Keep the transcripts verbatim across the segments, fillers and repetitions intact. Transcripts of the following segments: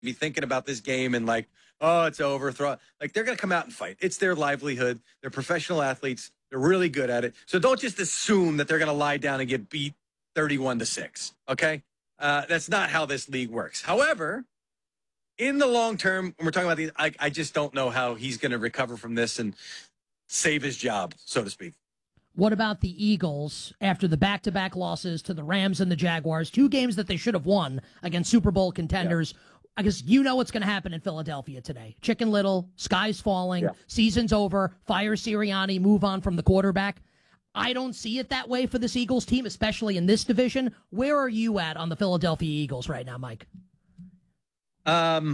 be thinking about this game and like, oh, it's over. Throw like they're going to come out and fight. It's their livelihood. They're professional athletes. They're really good at it. So don't just assume that they're going to lie down and get beat thirty-one to six. Okay, uh, that's not how this league works. However, in the long term, when we're talking about these, I, I just don't know how he's going to recover from this and save his job, so to speak. What about the Eagles after the back-to-back losses to the Rams and the Jaguars, two games that they should have won against Super Bowl contenders? Yeah. I guess you know what's going to happen in Philadelphia today. Chicken Little, sky's falling, yeah. Season's over, fire Sirianni, move on from the quarterback. I don't see it that way for this Eagles team, especially in this division. Where are you at on the Philadelphia Eagles right now, Mike? Um,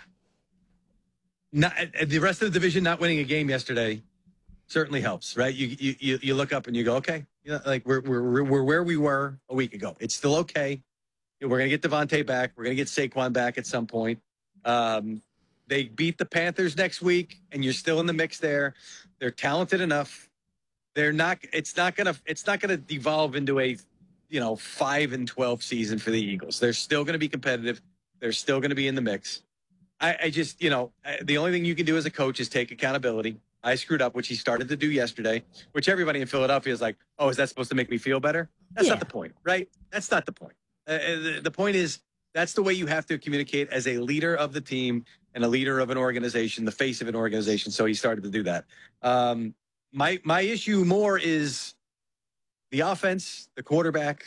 not, the rest of the division not winning a game yesterday certainly helps, right? You you you look up and you go, okay, you know, like we're we're we're where we were a week ago. It's still okay. We're gonna get Devontae back. We're gonna get Saquon back at some point. Um, they beat the Panthers next week, and you're still in the mix there. They're talented enough. They're not. It's not gonna. It's not gonna devolve into a, you know, five and twelve season for the Eagles. They're still gonna be competitive. They're still gonna be in the mix. I, I just, you know, the only thing you can do as a coach is take accountability. I screwed up, which he started to do yesterday, which everybody in Philadelphia is like, oh, is that supposed to make me feel better? That's yeah. not the point, right? That's not the point. Uh, the, the point is that's the way you have to communicate as a leader of the team and a leader of an organization, the face of an organization. So he started to do that. Um, my my issue more is the offense, the quarterback.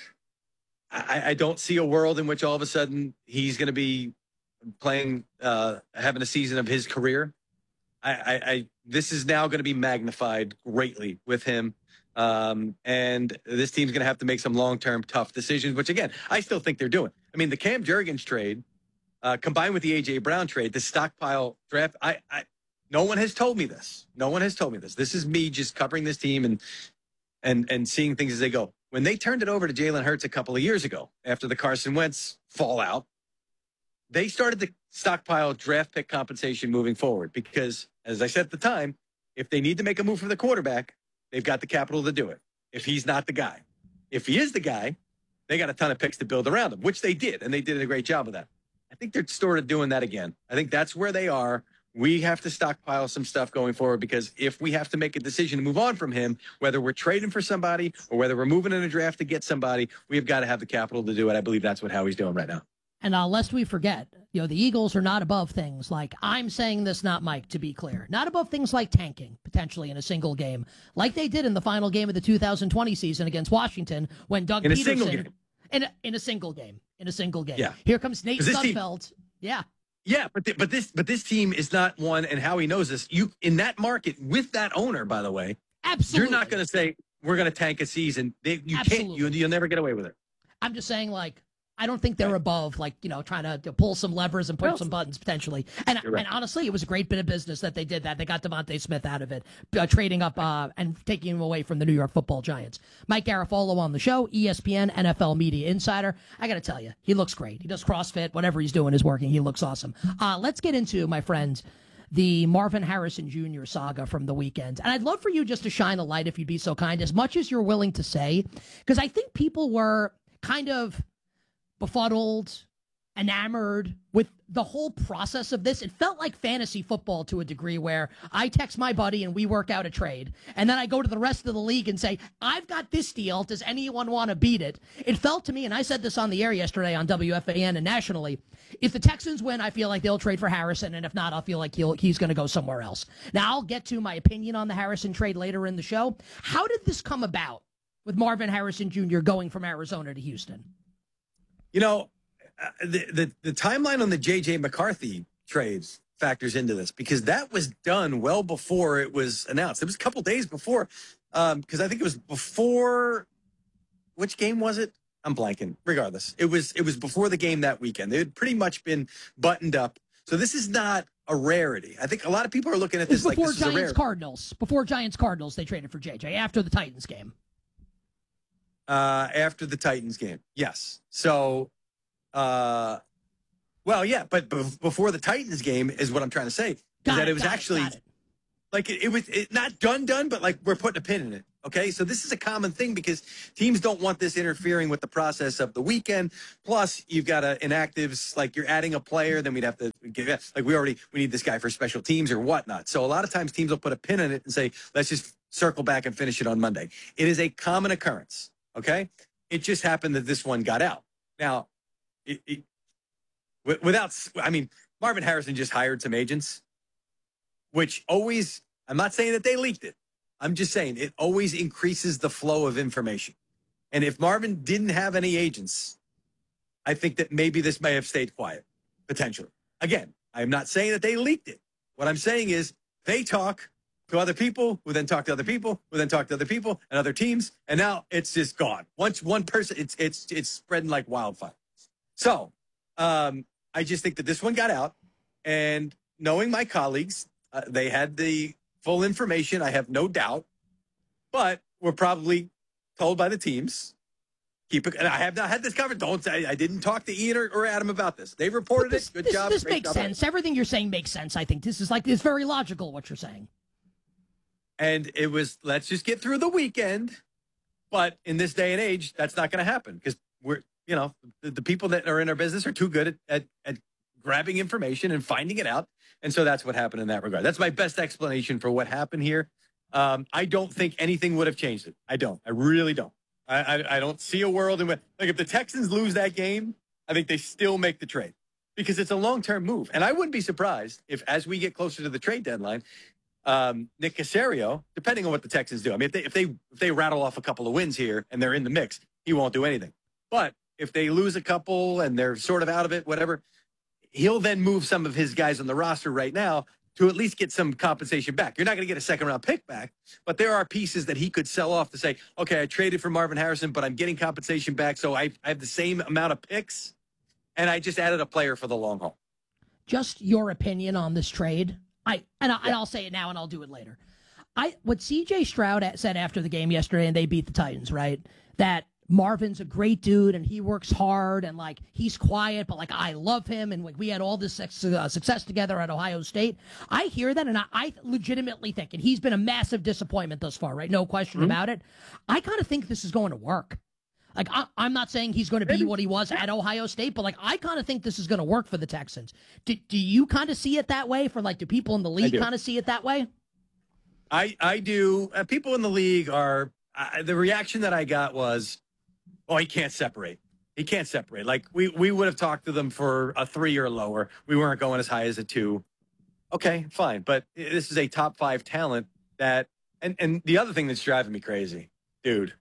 I, I don't see a world in which all of a sudden he's going to be playing, uh, having a season of his career. I, I, I this is now going to be magnified greatly with him. Um, and this team's going to have to make some long-term tough decisions, which again, I still think they're doing. I mean, the Cam Jurgens trade, uh, combined with the A J Brown trade, the stockpile draft, I, I, no one has told me this. No one has told me this. This is me just covering this team and, and, and seeing things as they go. When they turned it over to Jalen Hurts a couple of years ago, after the Carson Wentz fallout, they started to stockpile draft pick compensation moving forward because, as I said at the time, if they need to make a move for the quarterback, they've got the capital to do it. If he's not the guy. If he is the guy, they got a ton of picks to build around him, which they did, and they did a great job of that. I think they're sort of doing that again. I think that's where they are. We have to stockpile some stuff going forward because if we have to make a decision to move on from him, whether we're trading for somebody or whether we're moving in a draft to get somebody, we've got to have the capital to do it. I believe that's what Howie's doing right now. And uh, lest we forget, you know, the Eagles are not above things like, I'm saying this, not Mike, to be clear, not above things like tanking, potentially in a single game, like they did in the final game of the two thousand twenty season against Washington when Doug in Peterson... A single game. In a, in a single game. In a single game. Yeah. Here comes Nate Sudfeld. Team, yeah. Yeah, but th- but this but this team is not one, and Howie knows this. You in that market with that owner, by the way, absolutely, you're not going to say we're going to tank a season. They, you absolutely. can't. You, you'll never get away with it. I'm just saying, like, I don't think they're right. above, like, you know, trying to, to pull some levers and push well, some buttons potentially. And right. and honestly, it was a great bit of business that they did that. They got Devontae Smith out of it, uh, trading up uh, and taking him away from the New York Football Giants. Mike Garafolo on the show, E S P N, N F L Media Insider. I got to tell you, he looks great. He does CrossFit. Whatever he's doing is working. He looks awesome. Uh, let's get into, my friends, the Marvin Harrison Junior saga from the weekend. And I'd love for you just to shine a light, if you'd be so kind, as much as you're willing to say, because I think people were kind of befuddled, enamored with the whole process of this. It felt like fantasy football to a degree where I text my buddy and we work out a trade. And then I go to the rest of the league and say, I've got this deal. Does anyone want to beat it? It felt to me, and I said this on the air yesterday on W F A N and nationally, if the Texans win, I feel like they'll trade for Harrison. And if not, I'll feel like he'll, he's going to go somewhere else. Now, I'll get to my opinion on the Harrison trade later in the show. How did this come about with Marvin Harrison Junior going from Arizona to Houston? You know, uh, the, the the timeline on the J J McCarthy trades factors into this because that was done well before it was announced. It was a couple days before, because um, I think it was before. Which game was it? I'm blanking. Regardless, it was it was before the game that weekend. They had pretty much been buttoned up. So this is not a rarity. I think a lot of people are looking at this like this is a rarity. Before Giants Cardinals. Before Giants Cardinals, they traded for J J after the Titans game. Uh, after the Titans game. Yes. So, uh, well, yeah, but b- before the Titans game is what I'm trying to say. Is got that it, it was actually it, it. like it, it was it, not done, done, but like we're putting a pin in it. Okay, so this is a common thing because teams don't want this interfering with the process of the weekend. Plus, you've got a, inactives, like you're adding a player, then we'd have to give like we already we need this guy for special teams or whatnot. So a lot of times teams will put a pin in it and say, let's just circle back and finish it on Monday. It is a common occurrence. Okay, it just happened that this one got out. Now, it, it, without, I mean, Marvin Harrison just hired some agents, which always, I'm not saying that they leaked it. I'm just saying it always increases the flow of information. And if Marvin didn't have any agents, I think that maybe this may have stayed quiet, potentially. Again, I'm not saying that they leaked it. What I'm saying is they talk to other people who then talk to other people who then talk to other people and other teams. And now it's just gone. Once one person, it's it's it's spreading like wildfire. So um, I just think that this one got out. And knowing my colleagues, uh, they had the full information, I have no doubt, but we're probably told by the teams, keep it, and I have not had this covered. Don't say I didn't talk to Ian or, or Adam about this. They reported this, it. Good this, job. This Great makes job. sense. Everything you're saying makes sense. I think this is like, it's very logical what you're saying. And it was, let's just get through the weekend. But in this day and age, that's not going to happen because we're, you know, the, the people that are in our business are too good at, at, at grabbing information and finding it out. And so that's what happened in that regard. That's my best explanation for what happened here. Um, I don't think anything would have changed it. I don't. I really don't. I, I, I don't see a world in which, like, if the Texans lose that game, I think they still make the trade because it's a long-term move. And I wouldn't be surprised if, as we get closer to the trade deadline, um, Nick Caserio, depending on what the Texans do, I mean, if they if they if they rattle off a couple of wins here and they're in the mix, he won't do anything. But if they lose a couple and they're sort of out of it, whatever, he'll then move some of his guys on the roster right now to at least get some compensation back. You're not going to get a second round pick back, but there are pieces that he could sell off to say, okay, I traded for Marvin Harrison, but I'm getting compensation back. So I, I have the same amount of picks and I just added a player for the long haul. Just your opinion on this trade. I, and, I, yeah. and I'll say it now and I'll do it later. I, what C J Stroud said after the game yesterday and they beat the Titans, right? That Marvin's a great dude and he works hard and like he's quiet, but like I love him and like, we had all this sex, uh, success together at Ohio State. I hear that and I, I legitimately think, and he's been a massive disappointment thus far, right? No question mm-hmm. about it. I kind of think this is going to work. Like I, I'm not saying he's going to be Maybe. what he was at Ohio State, but like I kind of think this is going to work for the Texans. Do, do you kind of see it that way? For like, do people in the league kind of see it that way? I I do. Uh, people in the league are. Uh, the reaction that I got was, oh, he can't separate. He can't separate. Like, we, we would have talked to them for a three or lower. We weren't going as high as a two. Okay, fine. But this is a top five talent that, and, and the other thing that's driving me crazy, dude,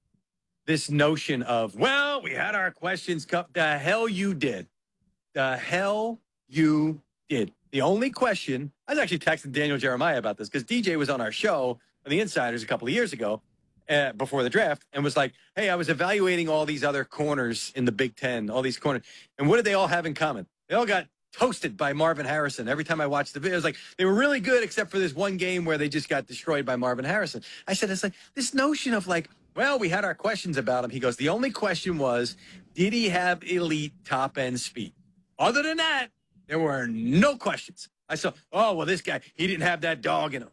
this notion of, well, we had our questions. Come, the hell you did. The hell you did. The only question, I was actually texting Daniel Jeremiah about this because D J was on our show on the Insiders a couple of years ago. Uh, before the draft and was like, hey, I was evaluating all these other corners in the Big Ten, all these corners. And what did they all have in common? They all got toasted by Marvin Harrison. Every time I watched the video, it was like, they were really good except for this one game where they just got destroyed by Marvin Harrison. I said, it's like this notion of like, well, we had our questions about him. He goes, the only question was, did he have elite top end speed? Other than that, there were no questions. I saw, oh, well, this guy, he didn't have that dog in him.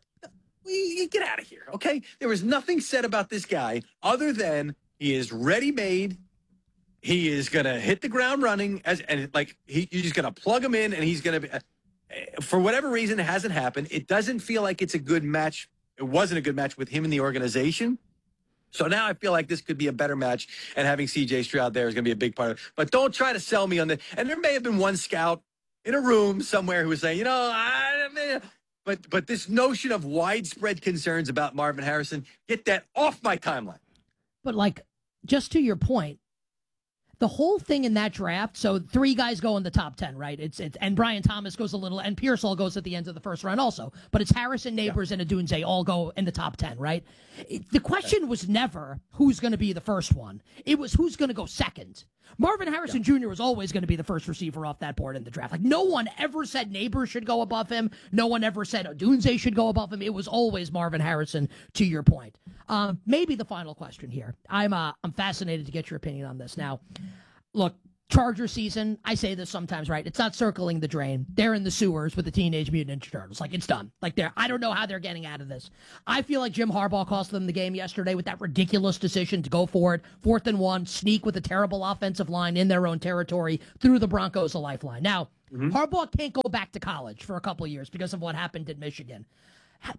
You get out of here, okay? There was nothing said about this guy other than he is ready-made. He is going to hit the ground running, as and like he, you're just going to plug him in, and he's going to be. Uh, for whatever reason, it hasn't happened. It doesn't feel like it's a good match. It wasn't a good match with him in the organization. So now I feel like this could be a better match, and having C J Stroud there is going to be a big part of it. But don't try to sell me on the. And there may have been one scout in a room somewhere who was saying, you know, I. But but this notion of widespread concerns about Marvin Harrison, get that off my timeline. But like, just to your point, the whole thing in that draft, so three guys go in the top ten, right? It's it's and Brian Thomas goes a little, and Pearsall goes at the end of the first round also. But it's Harrison, Neighbors, yeah. and Odunze all go in the top ten, right? It, the question was never who's going to be the first one. It was who's going to go second. Marvin Harrison yeah. Junior was always going to be the first receiver off that board in the draft. Like, no one ever said Neighbors should go above him. No one ever said Odunze should go above him. It was always Marvin Harrison, to your point. Um, maybe the final question here. I'm uh, I'm fascinated to get your opinion on this. Now, look, Charger season, I say this sometimes, right? It's not circling the drain. They're in the sewers with the Teenage Mutant Ninja Turtles. Like, it's done. Like, they're, I don't know how they're getting out of this. I feel like Jim Harbaugh cost them the game yesterday with that ridiculous decision to go for it. Fourth and one, sneak with a terrible offensive line in their own territory, threw the Broncos a lifeline. Now, mm-hmm. Harbaugh can't go back to college for a couple of years because of what happened in Michigan. How,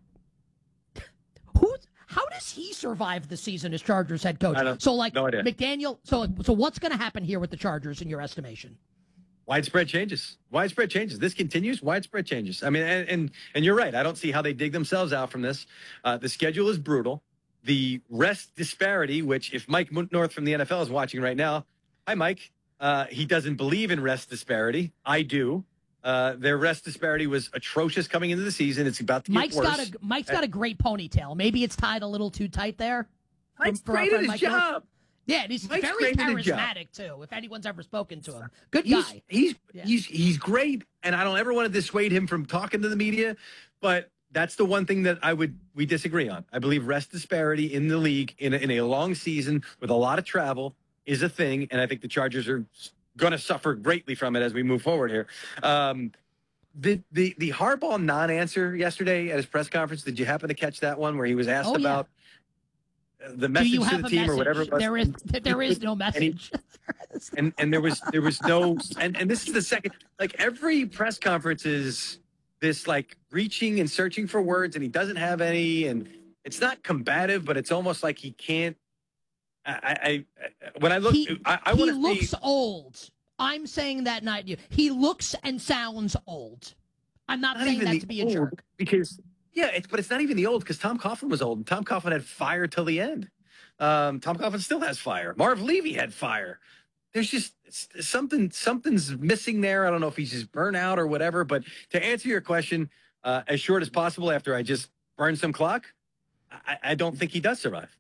who's... How does he survive the season as Chargers head coach? So, like, no McDaniel, so so what's going to happen here with the Chargers in your estimation? Widespread changes. Widespread changes. This continues. Widespread changes. I mean, and and, and you're right. I don't see how they dig themselves out from this. Uh, the schedule is brutal. The rest disparity, which if Mike North from the N F L is watching right now, hi, Mike. Uh, he doesn't believe in rest disparity. I do. Uh, their rest disparity was atrocious coming into the season. It's about to get Mike's worse. got a Mike's got a great ponytail. Maybe it's tied a little too tight there. Mike's great at his Mike job. North. Yeah, and he's Mike's very charismatic too. If anyone's ever spoken to him, good he's, guy. He's yeah. he's he's great, and I don't ever want to dissuade him from talking to the media. But that's the one thing that I would we disagree on. I believe rest disparity in the league in a, in a long season with a lot of travel is a thing, and I think the Chargers are going to suffer greatly from it as we move forward here. Um, The the the Harbaugh non-answer yesterday at his press conference. Did you happen to catch that one where he was asked oh, about yeah. the message to the team message? or whatever it was? There is there is no message. and, he, and and there was there was no and and this is the second, like, every press conference is this, like, reaching and searching for words, and he doesn't have any, and it's not combative, but it's almost like he can't. I, I, I when I look, he, I, I want to. He looks see, old. I'm saying that not you. He looks and sounds old. I'm not, not saying that to be a jerk. Because, yeah, it's, but it's not even the old, because Tom Coughlin was old, and Tom Coughlin had fire till the end. Um, Tom Coughlin still has fire. Marv Levy had fire. There's just something, something's missing there. I don't know if he's just burnt out or whatever, but to answer your question uh, as short as possible after I just burned some clock, I, I don't think he does survive.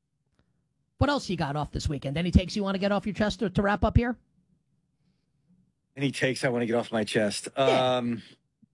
What else you got off this weekend? Any takes you want to get off your chest to, to wrap up here? Any takes I want to get off my chest? Yeah. Um,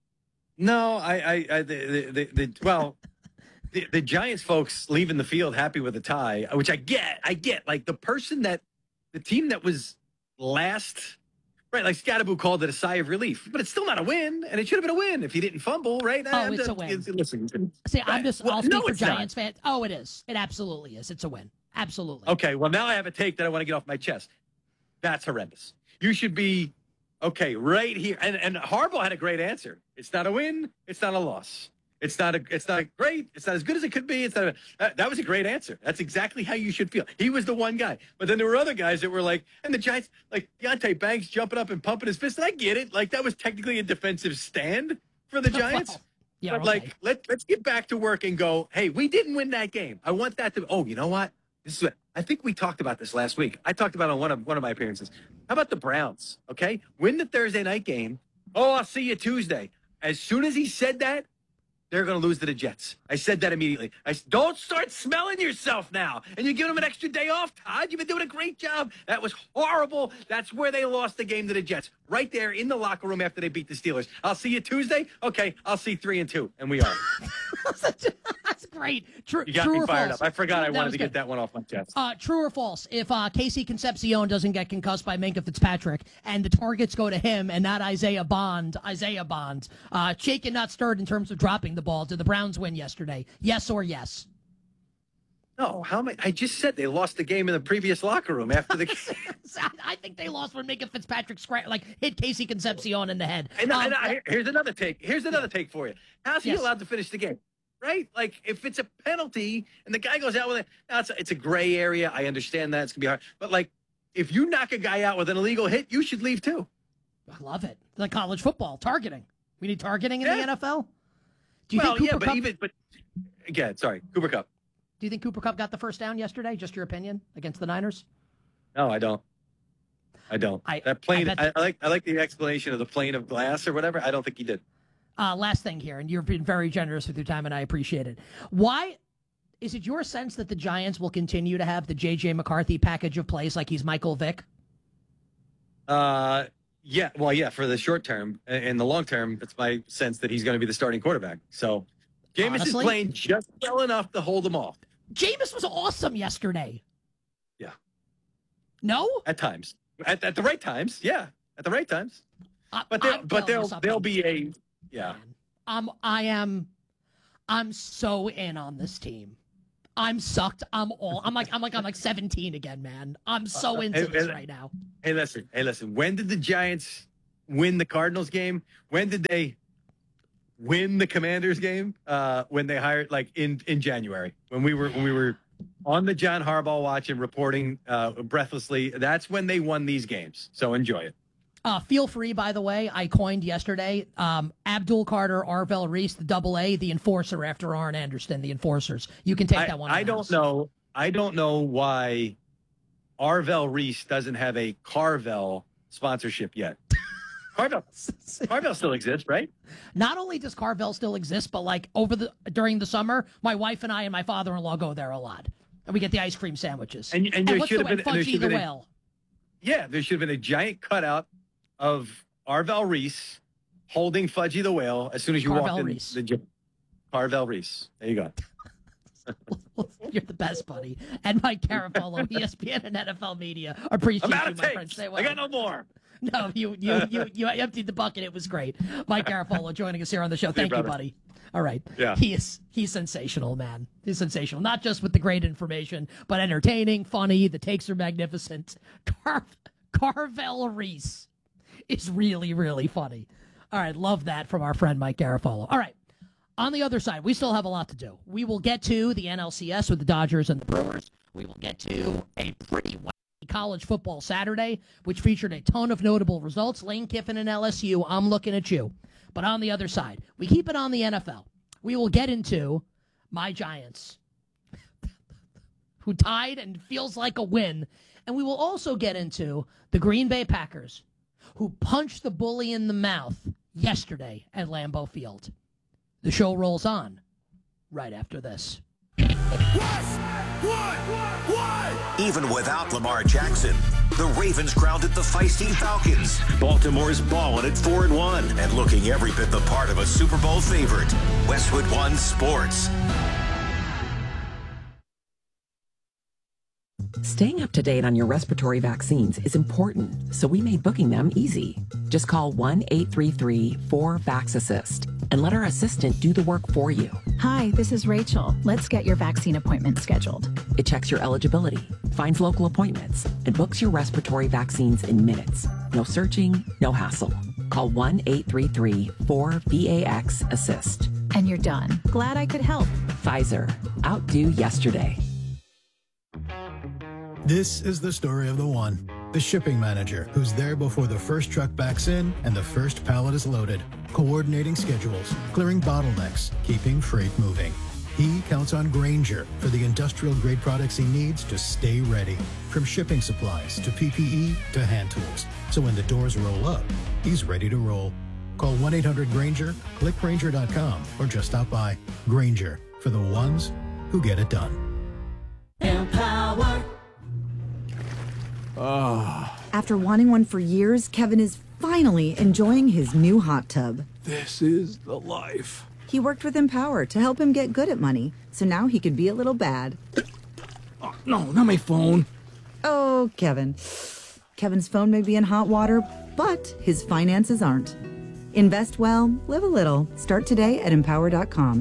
no, I, I, I the, the, the, well, the, the Giants folks leaving the field happy with a tie, which I get, I get. Like, the person that, the team that was last, right? Like, Scadaboo called it a sigh of relief, but it's still not a win, and it should have been a win if he didn't fumble, right? Oh, I'm it's just, a win. It's, listen, See, I'm just, well, I'll speak no, for it's Giants not. fans. Oh, it is. It absolutely is. It's a win. Absolutely. Okay, well, now I have a take that I want to get off my chest. That's horrendous. You should be, okay, right here. And, and Harbaugh had a great answer. It's not a win. It's not a loss. It's not a, it's not great. It's not as good as it could be. It's not a, that, that was a great answer. That's exactly how you should feel. He was the one guy. But then there were other guys that were like, and the Giants, like Deontay Banks jumping up and pumping his fist. And I get it. Like, that was technically a defensive stand for the Giants. Yeah, but, okay. like, let, let's get back to work and go, hey, we didn't win that game. I want that to, oh, you know what? This is what, I think we talked about this last week. I talked about it on one of one of my appearances. How about the Browns? Okay, win the Thursday night game. Oh, I'll see you Tuesday. As soon as he said that, they're going to lose to the Jets. I said that immediately. I said, don't start smelling yourself now. And you give them an extra day off, Todd. You've been doing a great job. That was horrible. That's where they lost the game to the Jets. Right there in the locker room after they beat the Steelers. I'll see you Tuesday. Okay, I'll see three and two, and we are. That's great. True, you got true me or fired false? up. I forgot I That wanted was to good. get that one off my chest. Uh, true or false? If uh, Casey Concepcion doesn't get concussed by Minka Fitzpatrick and the targets go to him and not Isaiah Bond, Isaiah Bond, uh, shaken not stirred in terms of dropping the ball. Did the Browns win yesterday? Yes or yes? No, how am I? I just said they lost the game in the previous locker room after the game. I think they lost when Minka Fitzpatrick scra- like hit Casey Concepcion in the head. And, Um, and I, here's another take. Here's another take for you. How's he Yes. allowed to finish the game? Right? Like, if it's a penalty and the guy goes out with it, now it's, a, it's a gray area. I understand that. It's going to be hard. But, like, if you knock a guy out with an illegal hit, you should leave too. I love it. Like college football, targeting. We need targeting in Yeah. the N F L? Do you well, think Cooper yeah, but Kupp, even, but again, sorry, Cooper Kupp. Do you think Cooper Kupp got the first down yesterday? Just your opinion against the Niners? No, I don't. I don't. I- that plane, I I, bet- I like I like the explanation of the plane of glass or whatever. I don't think he did. Uh, last thing here, and you've been very generous with your time, and I appreciate it. Why is it your sense that the Giants will continue to have the J J McCarthy package of plays like he's Michael Vick? Uh, yeah, well, yeah, for the short term. In the long term, it's my sense that he's going to be the starting quarterback. So Jameis is Honestly? playing just well enough to hold them off. Jameis was awesome yesterday. Yeah. No? At times. at, at the right times. Yeah, at the right times. I, But there, I'm but telling there'll you something, there'll be a yeah. man. I'm I am I'm so in on this team. I'm sucked. I'm all. I'm like I'm like I'm like seventeen again, man. I'm so into Hey, this hey, right now. Hey, listen. Hey, listen. When did the Giants win the Cardinals game? When did they win the Commanders game? Uh, when they hired, like in, in January, when we were when we were on the John Harbaugh watch and reporting uh, breathlessly. That's when they won these games. So enjoy it. Uh, feel free, by the way, I coined yesterday um, Abdul Carter, Arvell Reese, the double A, the enforcer after Arn Anderson, the enforcers. You can take I, that one. I don't know. I don't know why Arvell Reese doesn't have a Carvel sponsorship yet. Carvel, Carvel still exists, right? Not only does Carvel still exist, but like over the during the summer, my wife and I and my father-in-law go there a lot, and we get the ice cream sandwiches. And, and, and there what's should the have way? been, and there Fudgy should the have been a, whale. yeah, there should have been a giant cutout of Arvell Reese holding Fudgy the whale as soon as you Carvel walked in Reese. the gym. Carvel Reese. There you go. You're the best, buddy. And Mike Garafolo, E S P N and N F L Media. Appreciate I'm out you, of my friend. takes. Stay well. I got no more. No, you you you you emptied the bucket. It was great. Mike Garafolo joining us here on the show. Thank you, brother. buddy. All right. Yeah. He is he's sensational, man. He's sensational. Not just with the great information, but entertaining, funny. The takes are magnificent. Car- Carvel Reese is really, really funny. All right, love that from our friend Mike Garafolo. All right. On the other side, we still have a lot to do. We will get to the N L C S with the Dodgers and the Brewers. We will get to a pretty wacky college football Saturday, which featured a ton of notable results. Lane Kiffin and L S U, I'm looking at you. But on the other side, we keep it on the N F L. We will get into my Giants, who tied and feels like a win. And we will also get into the Green Bay Packers, who punched the bully in the mouth yesterday at Lambeau Field. The show rolls on right after this. Even without Lamar Jackson, the Ravens grounded the feisty Falcons. Baltimore's balling at four and one and looking every bit the part of a Super Bowl favorite. Westwood One Sports. Staying up to date on your respiratory vaccines is important, so we made booking them easy. Just call one eight three three four VAX-ASSIST and let our assistant do the work for you. Hi, this is Rachel. Let's get your vaccine appointment scheduled. It checks your eligibility, finds local appointments, and books your respiratory vaccines in minutes. No searching, no hassle. Call one eight three three four VAX-ASSIST. And you're done. Glad I could help. Pfizer. Outdo yesterday. This is the story of the one, the shipping manager, who's there before the first truck backs in and the first pallet is loaded, coordinating schedules, clearing bottlenecks, keeping freight moving. He counts on Grainger for the industrial-grade products he needs to stay ready, from shipping supplies to P P E to hand tools. So when the doors roll up, he's ready to roll. Call one eight hundred Grainger, click Grainger dot com, or just stop by. Grainger, for the ones who get it done. Empower. Ah. After wanting one for years, Kevin is finally enjoying his new hot tub. This is the life. He worked with Empower to help him get good at money, so now he could be a little bad. Oh, no, not my phone. Oh, Kevin. Kevin's phone may be in hot water, but his finances aren't. Invest well, live a little. Start today at empower dot com.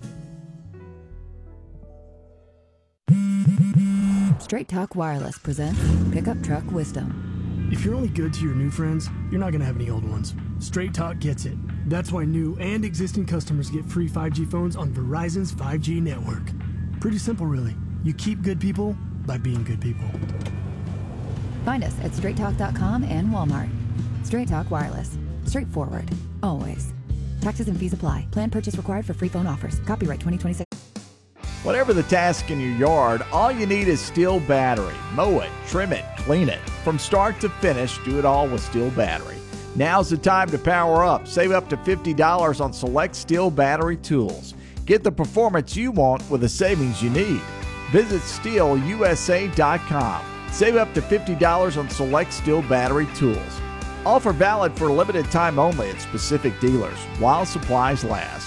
Straight Talk Wireless presents Pickup Truck Wisdom. If you're only good to your new friends, you're not going to have any old ones. Straight Talk gets it. That's why new and existing customers get free five G phones on Verizon's five G network. Pretty simple, really. You keep good people by being good people. Find us at straight talk dot com and Walmart. Straight Talk Wireless. Straightforward. Always. Taxes and fees apply. Plan purchase required for free phone offers. Copyright twenty twenty-six. Whatever the task in your yard, all you need is Steel Battery. Mow it, trim it, clean it. From start to finish, do it all with Steel Battery. Now's the time to power up. Save up to fifty dollars on select Steel Battery tools. Get the performance you want with the savings you need. Visit steel u s a dot com. Save up to fifty dollars on select Steel Battery tools. Offer valid for a limited time only at specific dealers while supplies last.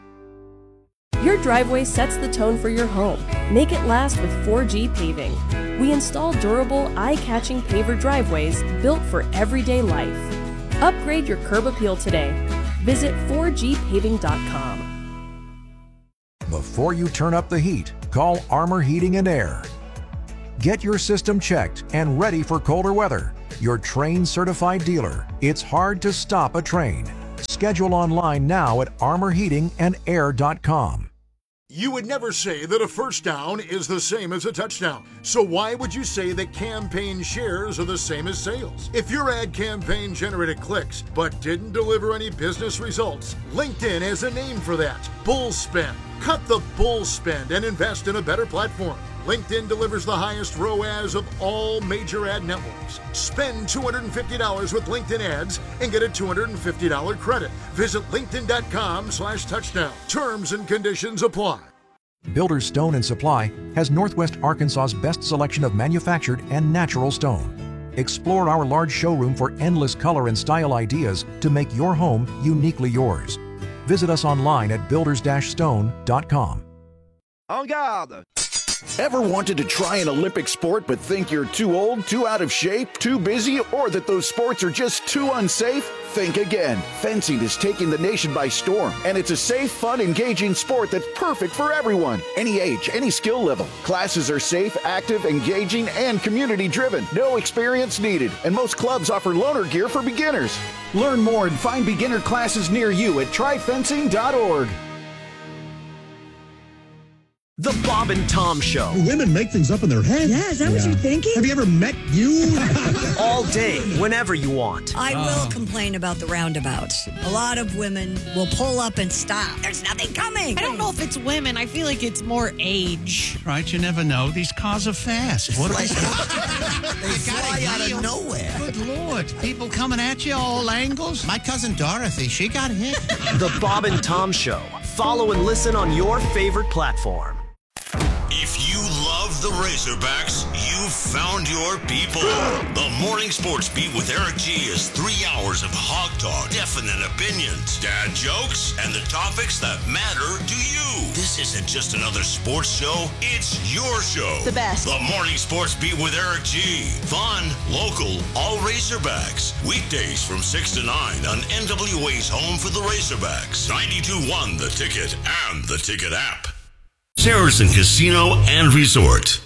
Your driveway sets the tone for your home. Make it last with four G paving. We install durable, eye-catching paver driveways built for everyday life. Upgrade your curb appeal today. Visit four G paving dot com. Before you turn up the heat, call Armor Heating and Air. Get your system checked and ready for colder weather. Your Trane certified dealer. It's hard to stop a Trane. Schedule online now at armor heating and air dot com. You would never say that a first down is the same as a touchdown. So why would you say that campaign shares are the same as sales? If your ad campaign generated clicks but didn't deliver any business results, LinkedIn has a name for that: bull spend. Cut the bull spend and invest in a better platform. LinkedIn delivers the highest R O A S of all major ad networks. Spend two hundred fifty dollars with LinkedIn ads and get a two hundred fifty dollars credit. Visit linkedin.com slash touchdown. Terms and conditions apply. Builders Stone and Supply has Northwest Arkansas's best selection of manufactured and natural stone. Explore our large showroom for endless color and style ideas to make your home uniquely yours. Visit us online at builders stone dot com. En garde! Ever wanted to try an Olympic sport but think you're too old, too out of shape, too busy, or that those sports are just too unsafe? Think again. Fencing is taking the nation by storm, and it's a safe, fun, engaging sport that's perfect for everyone. Any age, any skill level. Classes are safe, active, engaging, and community-driven. No experience needed, and most clubs offer loaner gear for beginners. Learn more and find beginner classes near you at try fencing dot org. The Bob and Tom Show. Women make things up in their head. Yeah, is that yeah. what you're thinking? Have you ever met you? All day, whenever you want. I oh. will complain about the roundabouts. A lot of women will pull up and stop. There's nothing coming. I don't know if it's women. I feel like it's more age. Right, you never know. These cars are fast. What like, they fly out of nowhere. Good Lord. People coming at you all angles. My cousin Dorothy, she got hit. The Bob and Tom Show. Follow and listen on your favorite platform. If you love the Razorbacks, you've found your people. The Morning Sports Beat with Eric G is three hours of hog talk, definite opinions, dad jokes, and the topics that matter to you. This isn't just another sports show. It's your show. The best. The Morning Sports Beat with Eric G. Fun, local, all Razorbacks. Weekdays from six to nine on N W A's home for the Razorbacks. ninety-two point one The Ticket and the Ticket app. Saracen Casino and Resort.